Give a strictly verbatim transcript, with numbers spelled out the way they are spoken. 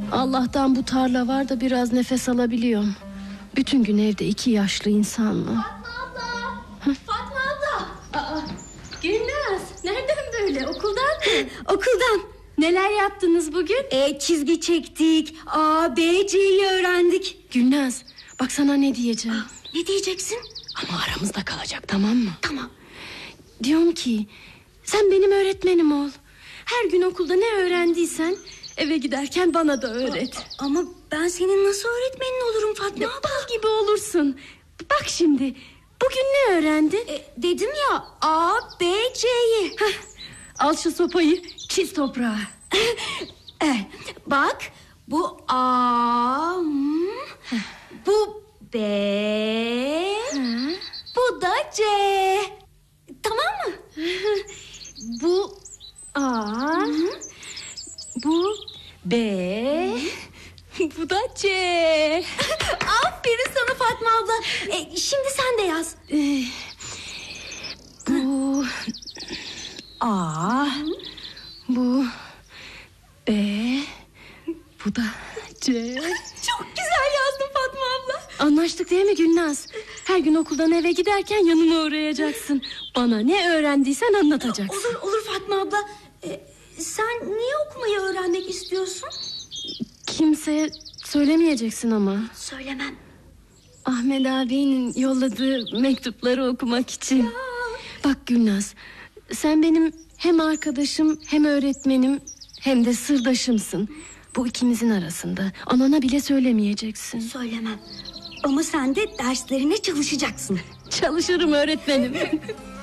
Allah'tan bu tarla var da biraz nefes alabiliyorum. Bütün gün evde iki yaşlı insan mı? Fatma abla. Hı? Fatma abla. Aa, Gülnaz, nereden böyle? Okuldan mı? Okuldan. Neler yaptınız bugün? E, çizgi çektik. A, B, C'yi öğrendik. Gülnaz, bak sana ne diyeceğim. Aa, ne diyeceksin? Ama aramızda kalacak, tamam mı? Tamam. Diyorum ki sen benim öğretmenim ol. Her gün okulda ne öğrendiysen eve giderken bana da öğret. A, ama ben senin nasıl öğretmenin olurum Fatma abla? Bal gibi olursun. Bak şimdi, bugün ne öğrendin? E, dedim ya, A, B, C'yi. Al şu sopayı, çiz toprağa. e, bak, bu A, bu B, bu da C. Tamam mı? Bu A, bu B, bu da C. Aferin sana Fatma abla. E, şimdi sen de yaz. Ee, bu A, bu B, bu da C. Çok güzel yazdın Fatma abla. Anlaştık değil mi Gülnaz? Her gün okuldan eve giderken yanıma uğrayacaksın. Bana ne öğrendiysen anlatacaksın. Olur olur Fatma abla. E, sen niye okumayı öğrenmek istiyorsun? Kimseye söylemeyeceksin ama. Söylemem. Ahmet abinin yolladığı mektupları okumak için. Ya. Bak Gülnaz, sen benim hem arkadaşım hem öğretmenim hem de sırdaşımsın. Bu ikimizin arasında. Anana bile söylemeyeceksin. Söylemem. Ama sen de derslerine çalışacaksın. Çalışırım öğretmenim.